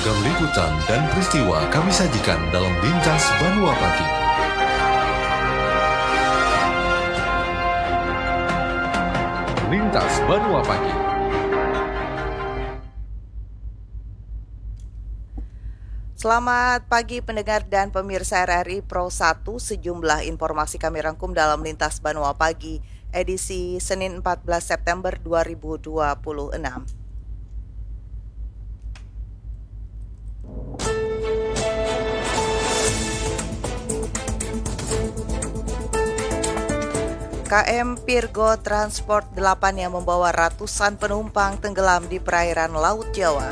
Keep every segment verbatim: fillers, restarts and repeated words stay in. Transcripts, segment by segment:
Beragam liputan dan peristiwa kami sajikan dalam Lintas Banua Pagi. Lintas Banua Pagi. Selamat pagi pendengar dan pemirsa R R I Pro satu, sejumlah informasi kami rangkum dalam Lintas Banua Pagi, edisi Senin empat belas September dua ribu dua puluh enam. K M Virgo Transport delapan yang membawa ratusan penumpang tenggelam di perairan Laut Jawa.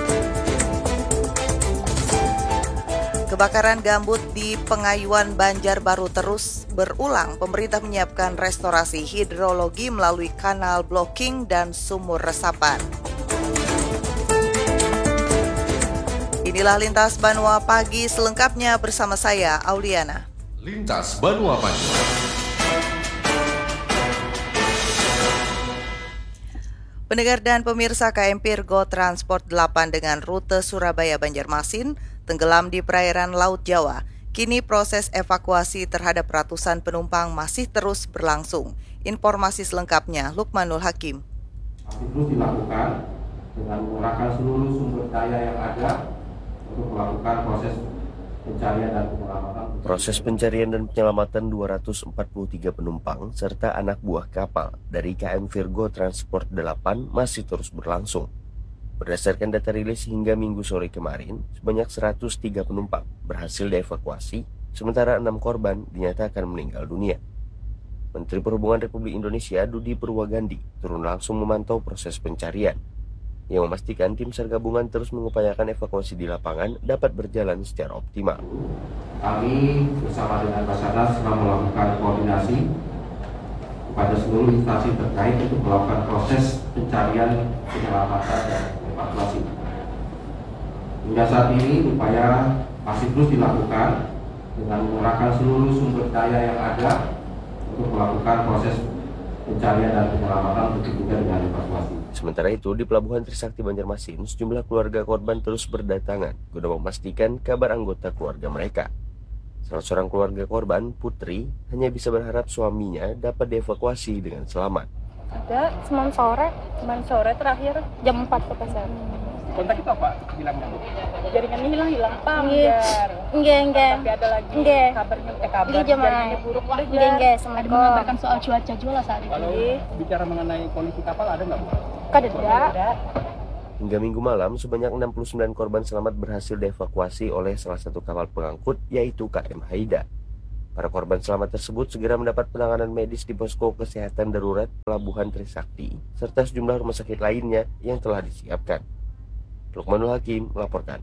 Kebakaran gambut di Pengayuan Banjarbaru terus berulang. Pemerintah menyiapkan restorasi hidrologi melalui kanal blocking dan sumur resapan. Inilah Lintas Banua Pagi selengkapnya bersama saya, Auliana. Lintas Banua Pagi. Pendengar dan pemirsa, K M Virgo Transport delapan dengan rute Surabaya-Banjarmasin tenggelam di perairan Laut Jawa. Kini proses evakuasi terhadap ratusan penumpang masih terus berlangsung. Informasi selengkapnya, Lukmanul Hakim. Masih terus dilakukan dengan menggunakan seluruh sumber daya yang ada untuk melakukan proses pencarian dan penyelamatan. Proses pencarian dan penyelamatan dua ratus empat puluh tiga penumpang serta anak buah kapal dari K M Virgo Transport delapan masih terus berlangsung. Berdasarkan data rilis hingga Minggu sore kemarin, sebanyak seratus tiga penumpang berhasil dievakuasi, sementara enam korban dinyatakan meninggal dunia. Menteri Perhubungan Republik Indonesia Dudi Purwagandi turun langsung memantau proses pencarian, yang memastikan tim SAR gabungan terus mengupayakan evakuasi di lapangan dapat berjalan secara optimal. Kami bersama dengan Basarnas sedang melakukan koordinasi kepada seluruh instansi terkait untuk melakukan proses pencarian, penyelamatan, dan evakuasi. Hingga saat ini upaya masih terus dilakukan dengan menggunakan seluruh sumber daya yang ada untuk melakukan proses pencarian dan penyelamatan untuk juga dengan evakuasi. Sementara itu, di Pelabuhan Trisakti Banjarmasin, sejumlah keluarga korban terus berdatangan guna memastikan kabar anggota keluarga mereka. Salah seorang keluarga korban, Putri, hanya bisa berharap suaminya dapat dievakuasi dengan selamat. Ada, semalam sore, semalam sore terakhir jam empat ke P S M. Kontak itu apa hilangnya? Jaringannya hilang hilang pam. Enggak, enggak, enggak. Tapi ada lagi Enggak. kabarnya, eh kabar Enggak, jangan. jaringannya buruk lah. Enggak, enggak, Ada Assalamualaikum. mengabarkan soal cuaca juga saat itu. Kalau bicara mengenai kondisi kapal ada nggak, Bu? Kadeda. Hingga Minggu malam, sebanyak enam puluh sembilan korban selamat berhasil dievakuasi oleh salah satu kapal pengangkut, yaitu K M Haida. Para korban selamat tersebut segera mendapat penanganan medis di posko kesehatan darurat Pelabuhan Trisakti, serta sejumlah rumah sakit lainnya yang telah disiapkan. Lukmanul Hakim melaporkan.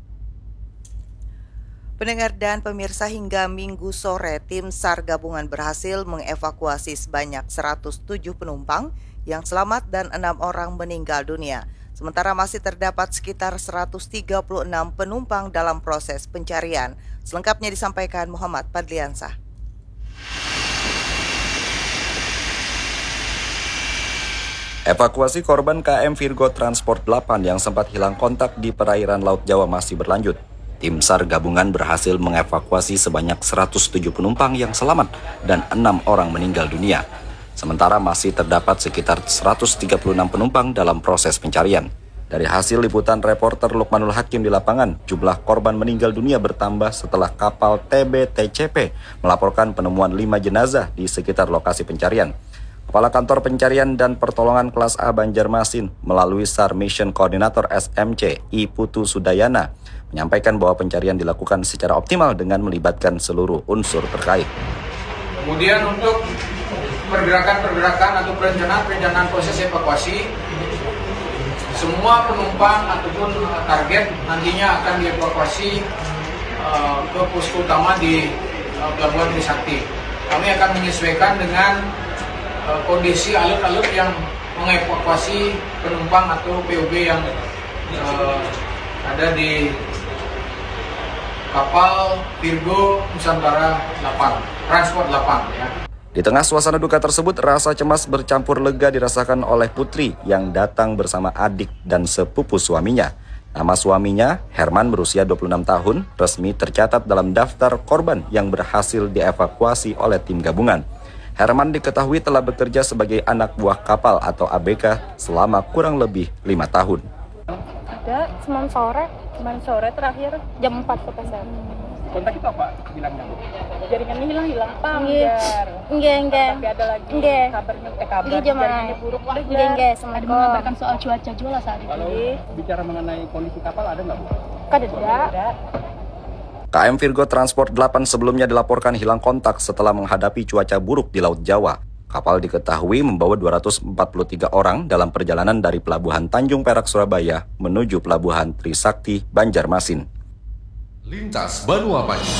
Pendengar dan pemirsa, hingga Minggu sore, tim SAR gabungan berhasil mengevakuasi sebanyak seratus tujuh penumpang yang selamat dan enam orang meninggal dunia. Sementara masih terdapat sekitar seratus tiga puluh enam penumpang dalam proses pencarian. Selengkapnya disampaikan Muhammad Padliansah. Evakuasi korban K M Virgo Transport delapan yang sempat hilang kontak di perairan Laut Jawa masih berlanjut. Tim SAR gabungan berhasil mengevakuasi sebanyak seratus tujuh penumpang yang selamat dan enam orang meninggal dunia. Sementara masih terdapat sekitar seratus tiga puluh enam penumpang dalam proses pencarian. Dari hasil liputan reporter Lukmanul Hakim di lapangan, jumlah korban meninggal dunia bertambah setelah kapal T B T C P melaporkan penemuan lima jenazah di sekitar lokasi pencarian. Kepala Kantor Pencarian dan Pertolongan Kelas A Banjarmasin melalui SAR Mission Coordinator S M C I Putu Sudayana menyampaikan bahwa pencarian dilakukan secara optimal dengan melibatkan seluruh unsur terkait. Kemudian untuk pergerakan-pergerakan atau perencanaan-perencanaan proses evakuasi, semua penumpang ataupun target nantinya akan dievakuasi uh, ke posko utama di uh, Pelabuhan Trisakti. Kami akan menyesuaikan dengan uh, kondisi alur-alur yang mengevakuasi penumpang atau P O B yang uh, ada di kapal Virgo Nusantara delapan, Transport delapan ya. Di tengah suasana duka tersebut, rasa cemas bercampur lega dirasakan oleh Putri yang datang bersama adik dan sepupu suaminya. Nama suaminya, Herman berusia dua puluh enam tahun, resmi tercatat dalam daftar korban yang berhasil dievakuasi oleh tim gabungan. Herman diketahui telah bekerja sebagai anak buah kapal atau A B K selama kurang lebih lima tahun. Ada semalam sore, semalam sore terakhir jam empat ke P S M. Kontak itu apa bilangnya? Jaringannya hilang-hilang, Pak. Nggih. Nggih, nggih. Tapi ada lagi Nggih. kabarnya, eh kabar Nggih, Jemaah. jaringannya buruk. Nggih, nggih. Ada Assalamualaikum. mengabarkan soal cuaca juga lah saat itu. Kalau bicara mengenai kondisi kapal ada nggak, Bu? Kadeda. K M Virgo Transport delapan sebelumnya dilaporkan hilang kontak setelah menghadapi cuaca buruk di Laut Jawa. Kapal diketahui membawa dua ratus empat puluh tiga orang dalam perjalanan dari Pelabuhan Tanjung Perak, Surabaya menuju Pelabuhan Trisakti, Banjarmasin. Lintas Banua Pagi.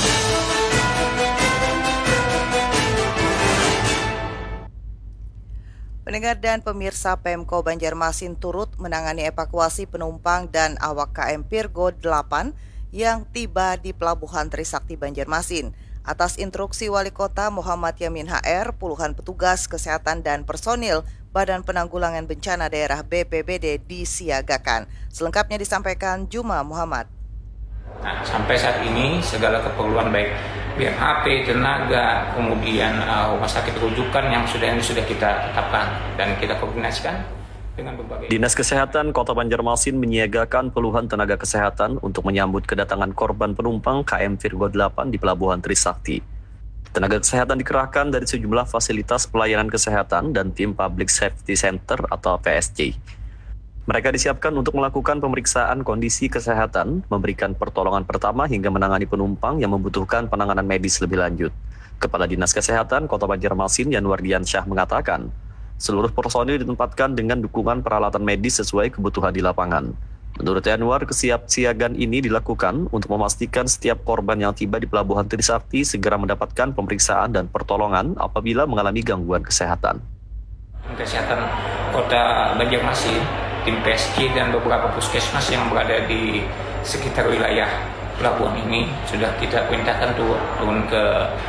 Pendengar dan pemirsa, Pemko Banjarmasin turut menangani evakuasi penumpang dan awak K M Virgo delapan yang tiba di Pelabuhan Trisakti, Banjarmasin. Atas instruksi Wali Kota Muhammad Yamin H R, puluhan petugas kesehatan dan personil Badan Penanggulangan Bencana Daerah B P B D disiagakan. Selengkapnya disampaikan Juma Muhammad. Nah, sampai saat ini segala keperluan baik B M H P, tenaga, kemudian uh, rumah sakit rujukan yang sudah yang sudah kita tetapkan dan kita koordinasikan dengan berbagai. Dinas Kesehatan Kota Banjarmasin menyiagakan puluhan tenaga kesehatan untuk menyambut kedatangan korban penumpang K M Virgo delapan di Pelabuhan Trisakti. Tenaga kesehatan dikerahkan dari sejumlah fasilitas pelayanan kesehatan dan tim Public Safety Center atau P S C. Mereka disiapkan untuk melakukan pemeriksaan kondisi kesehatan, memberikan pertolongan pertama hingga menangani penumpang yang membutuhkan penanganan medis lebih lanjut. Kepala Dinas Kesehatan Kota Banjarmasin Yanwardiansyah mengatakan, seluruh personil ditempatkan dengan dukungan peralatan medis sesuai kebutuhan di lapangan. Menurut Yanwar, kesiapsiagaan ini dilakukan untuk memastikan setiap korban yang tiba di Pelabuhan Trisakti segera mendapatkan pemeriksaan dan pertolongan apabila mengalami gangguan kesehatan. Kesehatan Kota Banjarmasin, tim P S C dan beberapa puskesmas yang berada di sekitar wilayah pelabuhan ini sudah kita perintahkan turun ke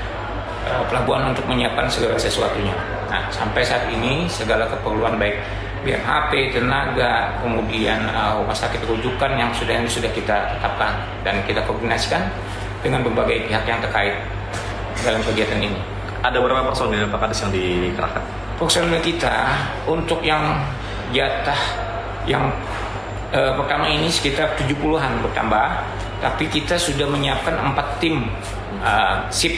uh, pelabuhan untuk menyiapkan segala sesuatunya. Nah, sampai saat ini segala keperluan baik B M H P, tenaga, kemudian uh, rumah sakit rujukan yang sudah yang sudah kita tetapkan dan kita koordinasikan dengan berbagai pihak yang terkait dalam kegiatan ini. Ada berapa personil Pak Kades yang dikerahkan? Personil kita untuk yang jatah yang eh, pertama ini sekitar tujuh puluhan bertambah, tapi kita sudah menyiapkan empat tim uh, sip.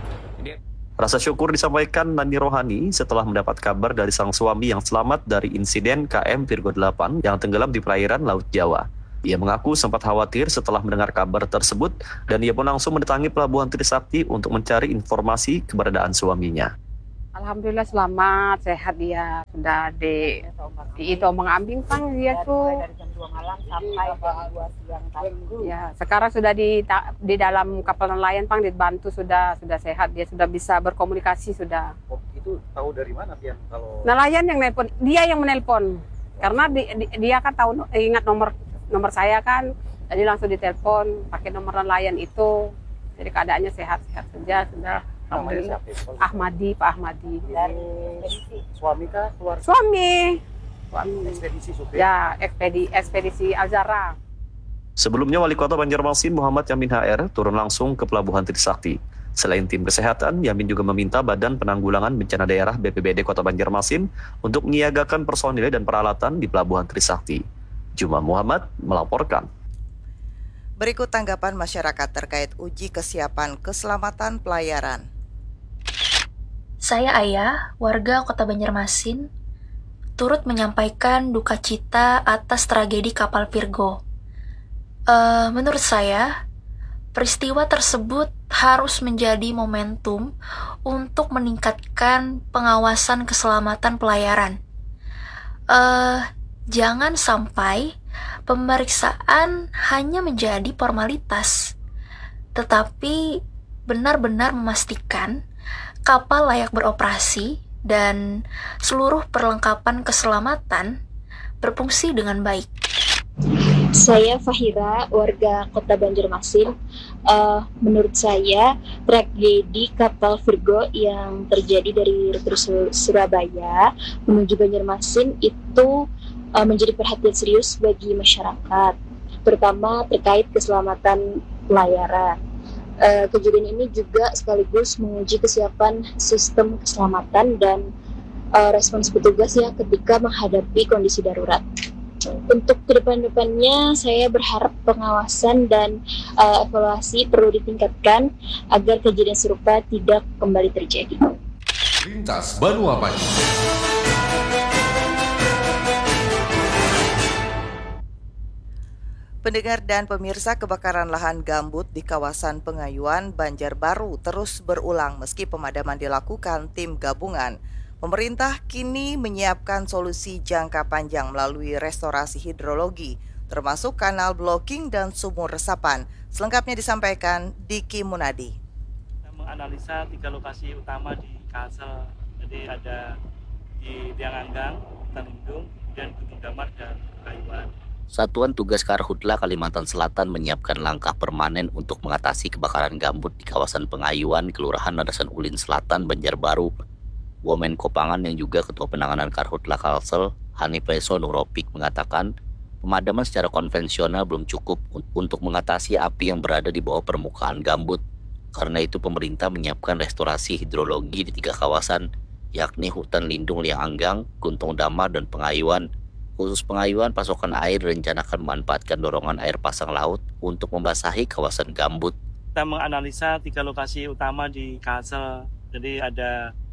Rasa syukur disampaikan Nani Rohani setelah mendapat kabar dari sang suami yang selamat dari insiden K M Virgo delapan yang tenggelam di perairan Laut Jawa. Ia mengaku sempat khawatir setelah mendengar kabar tersebut dan ia pun langsung mendatangi Pelabuhan Trisakti untuk mencari informasi keberadaan suaminya. Alhamdulillah selamat, sehat dia. Sudah di, di itu mengambing pang dia tuh. Dari jam dua malam sampai jam dua siang tadi. Ya, sekarang sudah di di dalam kapal nelayan pang dibantu sudah sudah sehat, dia sudah bisa berkomunikasi sudah. Oh, itu tahu dari mana Pian kalau nelayan yang nelpon, dia yang menelpon. Karena di, di, dia kan tahu ingat nomor nomor saya kan. Jadi langsung ditelepon pakai nomor nelayan itu. Jadi keadaannya sehat-sehat saja sudah. namanya siapa? Ahmadi, Pak Ahmadi. Dari ekspedisi. Suami kah keluarga? Suami. Suami. Ekspedisi supir. Ya, ekspedisi ekspedisi Al-Zara. Sebelumnya Wali Kota Banjarmasin Muhammad Yamin H R turun langsung ke Pelabuhan Trisakti. Selain tim kesehatan, Yamin juga meminta Badan Penanggulangan Bencana Daerah B P B D Kota Banjarmasin untuk menyiagakan personil dan peralatan di Pelabuhan Trisakti. Juma Muhammad melaporkan. Berikut tanggapan masyarakat terkait uji kesiapan keselamatan pelayaran. Saya Ayah, warga Kota Banjarmasin, turut menyampaikan duka cita atas tragedi kapal Virgo. Uh, menurut saya, peristiwa tersebut harus menjadi momentum untuk meningkatkan pengawasan keselamatan pelayaran. Uh, jangan sampai pemeriksaan hanya menjadi formalitas, tetapi benar-benar memastikan kapal layak beroperasi dan seluruh perlengkapan keselamatan berfungsi dengan baik. Saya Fahira, warga Kota Banjarmasin. Uh, menurut saya, tragedi kapal Virgo yang terjadi dari rute Surabaya menuju Banjarmasin itu uh, menjadi perhatian serius bagi masyarakat. pertama terkait keselamatan pelayara. Uh, kejadian ini juga sekaligus menguji kesiapan sistem keselamatan dan uh, respons petugas ya ketika menghadapi kondisi darurat. Untuk kedepan-depannya, saya berharap pengawasan dan uh, evaluasi perlu ditingkatkan agar kejadian serupa tidak kembali terjadi. Lintas Banua Pagi. Pendengar dan pemirsa, kebakaran lahan gambut di kawasan Pengayuan, Banjarbaru terus berulang meski pemadaman dilakukan tim gabungan. Pemerintah kini menyiapkan solusi jangka panjang melalui restorasi hidrologi, termasuk kanal blocking dan sumur resapan. Selengkapnya disampaikan Diki Munadi. Kita menganalisa tiga lokasi utama di Kalsel, jadi ada di Tianganggang, Tanjung, kemudian Gunung Damar dan Pengayuan. Satuan Tugas Karhutla Kalimantan Selatan menyiapkan langkah permanen untuk mengatasi kebakaran gambut di kawasan Pengayuan, Kelurahan Nadasan Ulin Selatan, Banjarbaru. Women Kopangan yang juga Ketua Penanganan Karhutla Kalsel, Hanif Reso Nuropik, mengatakan pemadaman secara konvensional belum cukup untuk mengatasi api yang berada di bawah permukaan gambut. Karena itu pemerintah menyiapkan restorasi hidrologi di tiga kawasan, yakni Hutan Lindung Lianganggang, Guntung Damar, dan Pengayuan. Khusus Pengayuan, pasokan air direncanakan memanfaatkan dorongan air pasang laut untuk membasahi kawasan gambut. Kita menganalisa tiga lokasi utama di Kalsel, jadi ada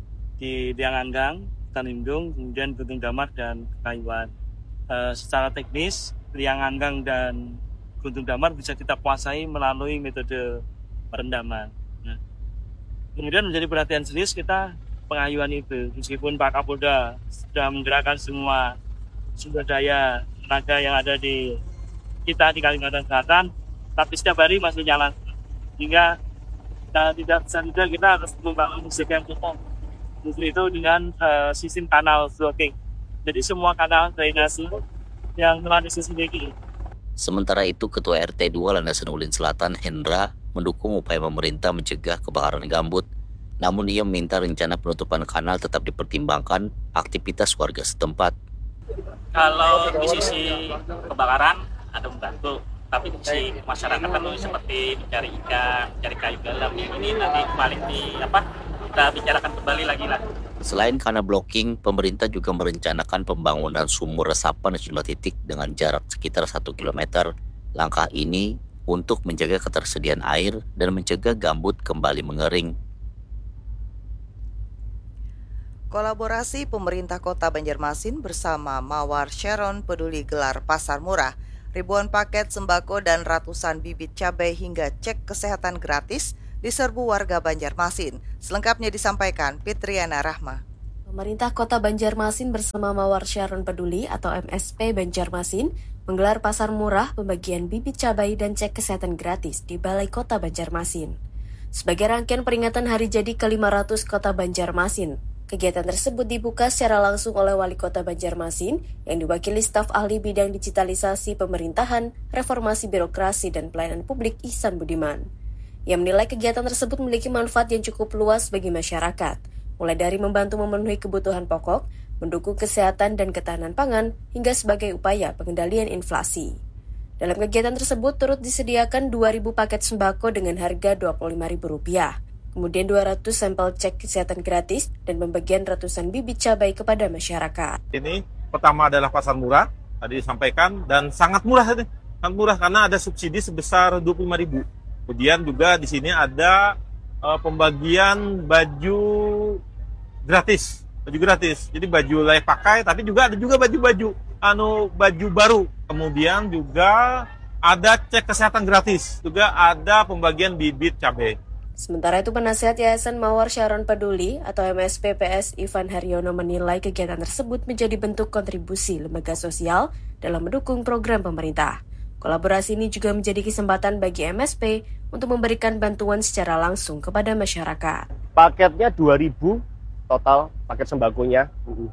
di Lianganggang, Tanjung, kemudian Guntung Damar dan Pengayuan. E, secara teknis, Lianganggang dan Guntung Damar bisa kita kuasai melalui metode perendaman. Nah, kemudian menjadi perhatian serius kita Pengayuan itu, meskipun Pak Kapolda sudah menggerakkan semua sumber daya tenaga yang ada di kita di Kalimantan Selatan, tapi setiap hari masih nyala, sehingga kita tidak bisa tidak kita harus membangun musik yang cukup. Justru itu dengan uh, sistem kanal blocking. Jadi semua kanal drainase yang telah disediakan. Sementara itu, Ketua R T dua Landasan Ulin Selatan, Hendra, mendukung upaya pemerintah mencegah kebakaran gambut. Namun ia meminta rencana penutupan kanal tetap dipertimbangkan aktivitas warga setempat. Kalau di sisi kebakaran ada membantu, tapi di sisi masyarakat tentu seperti mencari ikan, mencari kayu galam, ini nanti kembali di apa? Kita bicarakan kembali lagi lah. Selain kanal blocking, pemerintah juga merencanakan pembangunan sumur resapan di sejumlah titik dengan jarak sekitar satu kilometer. Langkah ini untuk menjaga ketersediaan air dan mencegah gambut kembali mengering. Kolaborasi pemerintah Kota Banjarmasin bersama Mawar Sharon Peduli gelar pasar murah. Ribuan paket sembako dan ratusan bibit cabai hingga cek kesehatan gratis diserbu warga Banjarmasin. Selengkapnya disampaikan Fitriana Rahma. Pemerintah Kota Banjarmasin bersama Mawar Sharon Peduli atau M S P Banjarmasin menggelar pasar murah pembagian bibit cabai dan cek kesehatan gratis di Balai Kota Banjarmasin. Sebagai rangkaian peringatan hari jadi ke lima ratus Kota Banjarmasin, kegiatan tersebut dibuka secara langsung oleh Wali Kota Banjarmasin yang diwakili staf ahli bidang digitalisasi pemerintahan, reformasi birokrasi dan pelayanan publik Ihsan Budiman. Ia menilai kegiatan tersebut memiliki manfaat yang cukup luas bagi masyarakat, mulai dari membantu memenuhi kebutuhan pokok, mendukung kesehatan dan ketahanan pangan, hingga sebagai upaya pengendalian inflasi. Dalam kegiatan tersebut turut disediakan dua ribu paket sembako dengan harga dua puluh lima ribu rupiah, kemudian dua ratus sampel cek kesehatan gratis dan pembagian ratusan bibit cabai kepada masyarakat. Ini pertama adalah pasar murah, tadi disampaikan, dan sangat murah ini, sangat murah karena ada subsidi sebesar dua puluh lima ribu. Kemudian juga di sini ada uh, pembagian baju gratis, baju gratis. Jadi baju layak pakai, tapi juga ada juga baju-baju anu baju baru. Kemudian juga ada cek kesehatan gratis, juga ada pembagian bibit cabai. Sementara itu, penasihat Yayasan Mawar Sharon Peduli atau M S P P S Ivan Haryono menilai kegiatan tersebut menjadi bentuk kontribusi lembaga sosial dalam mendukung program pemerintah. Kolaborasi ini juga menjadi kesempatan bagi M S P untuk memberikan bantuan secara langsung kepada masyarakat. Paketnya dua ribu total, paket sembakonya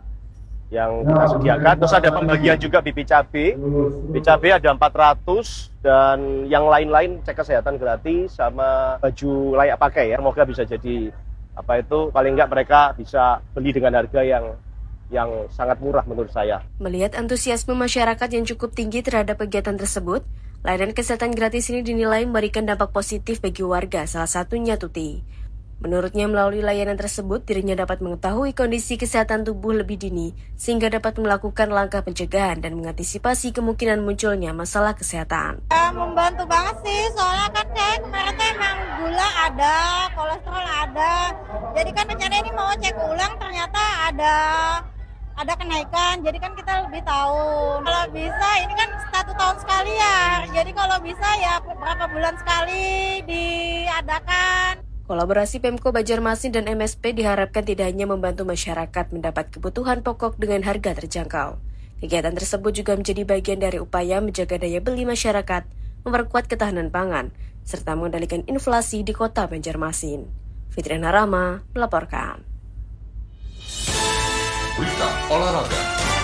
yang kita sediakan. Terus ada pembagian juga bibit cabai. Bibit cabai ada empat ratus dan yang lain-lain cek kesehatan gratis sama baju layak pakai ya. Semoga bisa jadi apa itu paling enggak mereka bisa beli dengan harga yang yang sangat murah menurut saya. Melihat antusiasme masyarakat yang cukup tinggi terhadap kegiatan tersebut, Layanan kesehatan gratis ini dinilai memberikan dampak positif bagi warga, salah satunya Tuti. Menurutnya melalui layanan tersebut, dirinya dapat mengetahui kondisi kesehatan tubuh lebih dini, sehingga dapat melakukan langkah pencegahan dan mengantisipasi kemungkinan munculnya masalah kesehatan. Ya, membantu banget sih, soalnya kan kayak kemarin tuh emang gula ada, kolesterol ada. Jadi kan rencana ini mau cek ulang, ternyata ada ada kenaikan, jadi kan kita lebih tahu. Kalau bisa, ini kan satu tahun sekali ya, jadi kalau bisa ya beberapa bulan sekali diadakan. Kolaborasi Pemko Banjarmasin dan M S P diharapkan tidak hanya membantu masyarakat mendapat kebutuhan pokok dengan harga terjangkau. Kegiatan tersebut juga menjadi bagian dari upaya menjaga daya beli masyarakat, memperkuat ketahanan pangan, serta mengendalikan inflasi di kota Banjarmasin. Fitriana Rahma melaporkan. Berita olahraga.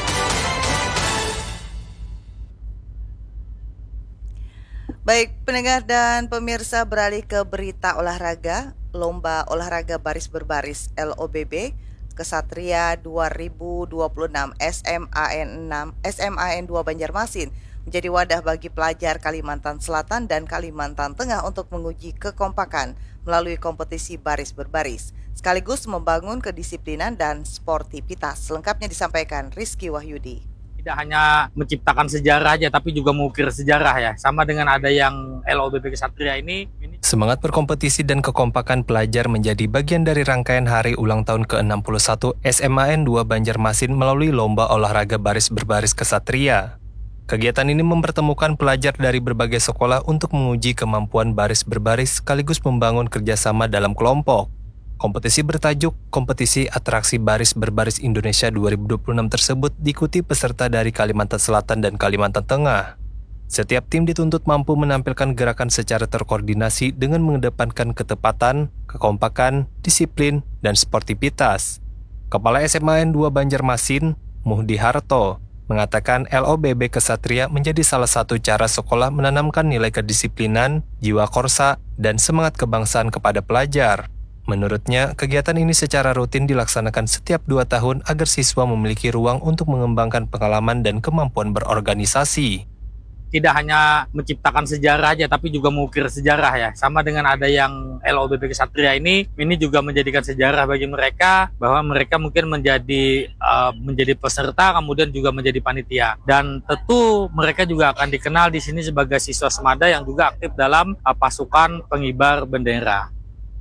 Baik, pendengar dan pemirsa, beralih ke berita olahraga. Lomba olahraga baris berbaris L O B B Kesatria dua ribu dua puluh enam S M A N enam S M A N dua Banjarmasin menjadi wadah bagi pelajar Kalimantan Selatan dan Kalimantan Tengah untuk menguji kekompakan melalui kompetisi baris berbaris, sekaligus membangun kedisiplinan dan sportivitas. Selengkapnya disampaikan Rizky Wahyudi. Tidak hanya menciptakan sejarah aja, tapi juga mengukir sejarah ya. Sama dengan ada yang L O B B Kesatria ini. Semangat berkompetisi dan kekompakan pelajar menjadi bagian dari rangkaian hari ulang tahun ke enam puluh satu S M A N dua Banjarmasin melalui Lomba Olahraga Baris Berbaris Kesatria. Kegiatan ini mempertemukan pelajar dari berbagai sekolah untuk menguji kemampuan baris berbaris sekaligus membangun kerjasama dalam kelompok. Kompetisi bertajuk Kompetisi Atraksi Baris Berbaris Indonesia dua ribu dua puluh enam tersebut diikuti peserta dari Kalimantan Selatan dan Kalimantan Tengah. Setiap tim dituntut mampu menampilkan gerakan secara terkoordinasi dengan mengedepankan ketepatan, kekompakan, disiplin, dan sportivitas. Kepala S M A N dua Banjarmasin, Muhdi Harto, mengatakan L O B B Kesatria menjadi salah satu cara sekolah menanamkan nilai kedisiplinan, jiwa korsa, dan semangat kebangsaan kepada pelajar. Menurutnya, kegiatan ini secara rutin dilaksanakan setiap dua tahun agar siswa memiliki ruang untuk mengembangkan pengalaman dan kemampuan berorganisasi. Tidak hanya menciptakan sejarah aja, tapi juga mengukir sejarah ya. Sama dengan ada yang L O B B Kesatria ini, ini juga menjadikan sejarah bagi mereka, bahwa mereka mungkin menjadi uh, menjadi peserta, kemudian juga menjadi panitia. Dan tentu mereka juga akan dikenal di sini sebagai siswa semada yang juga aktif dalam uh, pasukan pengibar bendera.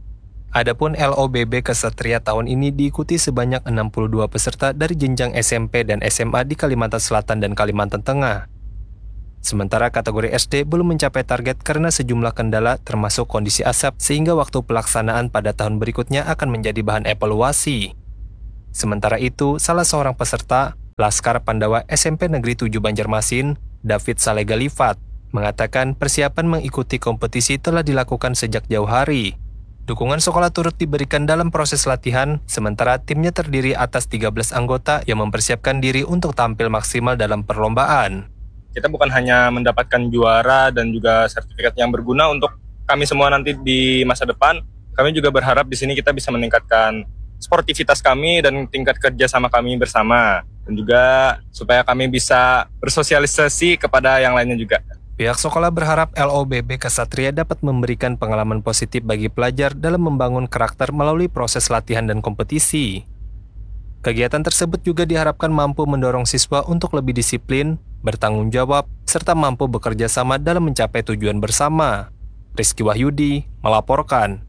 Adapun L O B B Kesatria tahun ini diikuti sebanyak enam puluh dua peserta dari jenjang S M P dan S M A di Kalimantan Selatan dan Kalimantan Tengah. Sementara kategori S D belum mencapai target karena sejumlah kendala termasuk kondisi asap sehingga waktu pelaksanaan pada tahun berikutnya akan menjadi bahan evaluasi. Sementara itu, salah seorang peserta, Laskar Pandawa S M P Negeri tujuh Banjarmasin, David Salegalifat, mengatakan persiapan mengikuti kompetisi telah dilakukan sejak jauh hari. Dukungan sekolah turut diberikan dalam proses latihan, sementara timnya terdiri atas tiga belas anggota yang mempersiapkan diri untuk tampil maksimal dalam perlombaan. Kita bukan hanya mendapatkan juara dan juga sertifikat yang berguna untuk kami semua nanti di masa depan, kami juga berharap di sini kita bisa meningkatkan sportivitas kami dan tingkat kerja sama kami bersama. Dan juga supaya kami bisa bersosialisasi kepada yang lainnya juga. Pihak sekolah berharap L O B B Kesatria dapat memberikan pengalaman positif bagi pelajar dalam membangun karakter melalui proses latihan dan kompetisi. Kegiatan tersebut juga diharapkan mampu mendorong siswa untuk lebih disiplin, bertanggung jawab, serta mampu bekerja sama dalam mencapai tujuan bersama. Rizky Wahyudi melaporkan.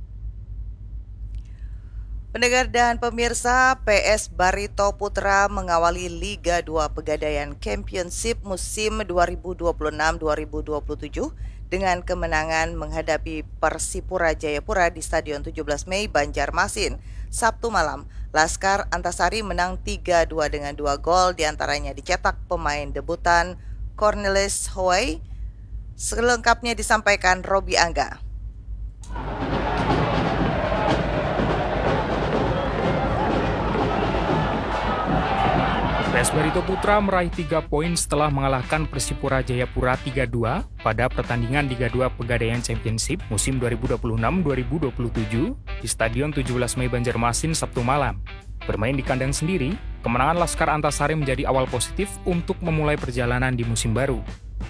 Pendengar dan pemirsa, P S Barito Putra mengawali Liga dua Pegadaian Championship musim dua ribu dua puluh enam dua ribu dua puluh tujuh dengan kemenangan menghadapi Persipura Jayapura di Stadion tujuh belas Mei Banjarmasin. Sabtu malam, Laskar Antasari menang tiga dua dengan dua gol, diantaranya dicetak pemain debutan Cornelis Hoey. Selengkapnya disampaikan Robi Angga. P S Barito Putra meraih tiga poin setelah mengalahkan Persipura Jayapura tiga dua pada pertandingan Liga dua Pegadaian Championship musim dua ribu dua puluh enam dua ribu dua puluh tujuh di Stadion tujuh belas Mei Banjarmasin Sabtu malam. Bermain di kandang sendiri, kemenangan Laskar Antasari menjadi awal positif untuk memulai perjalanan di musim baru.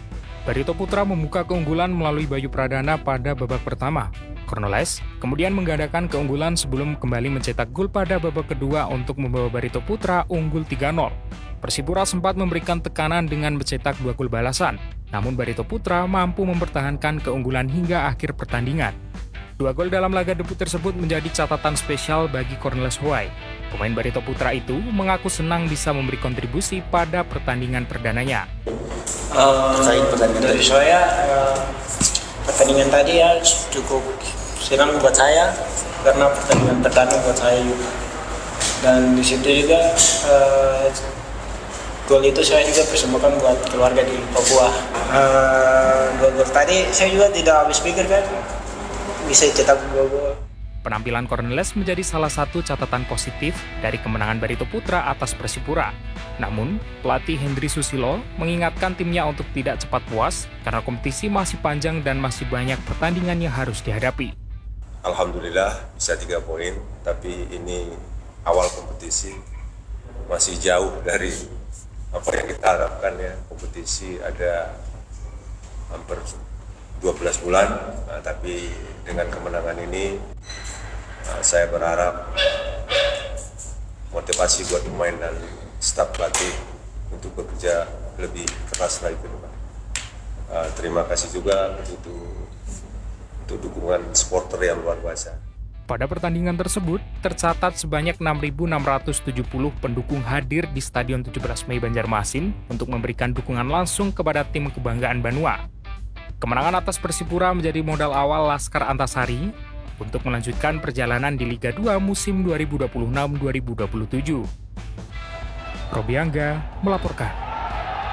Barito Putra membuka keunggulan melalui Bayu Pradana pada babak pertama. Cornelis kemudian menggandakan keunggulan sebelum kembali mencetak gol pada babak kedua untuk membawa Barito Putra unggul tiga nol. Persipura sempat memberikan tekanan dengan mencetak dua gol balasan, namun Barito Putra mampu mempertahankan keunggulan hingga akhir pertandingan. Dua gol dalam laga debut tersebut menjadi catatan spesial bagi Cornelis Huay. Pemain Barito Putra itu mengaku senang bisa memberi kontribusi pada pertandingan perdananya. Uh, dari saya, uh, pertandingan tadi ya cukup senang buat saya karena pertandingan perdana buat saya juga. Dan di situ juga uh, gol itu saya juga persembahkan buat keluarga di Papua. Uh, gol-gol tadi saya juga tidak habis pikir kan bisa cetak gol-gol. Penampilan Cornelis menjadi salah satu catatan positif dari kemenangan Barito Putra atas Persipura. Namun, pelatih Hendry Susilo mengingatkan timnya untuk tidak cepat puas karena kompetisi masih panjang dan masih banyak pertandingan yang harus dihadapi. Alhamdulillah bisa tiga poin, tapi ini awal kompetisi masih jauh dari apa yang kita harapkan ya. Kompetisi ada hampir dua belas bulan, nah, tapi dengan kemenangan ini nah, saya berharap motivasi buat pemain dan staf pelatih untuk bekerja lebih keras lagi ke depan. Uh, terima kasih juga untuk, untuk dukungan supporter yang luar biasa. Pada pertandingan tersebut, tercatat sebanyak enam ribu enam ratus tujuh puluh pendukung hadir di Stadion tujuh belas Mei Banjarmasin untuk memberikan dukungan langsung kepada tim kebanggaan Banua. Kemenangan atas Persipura menjadi modal awal Laskar Antasari untuk melanjutkan perjalanan di Liga dua musim dua ribu dua puluh enam dua ribu dua puluh tujuh. Robi Angga melaporkan.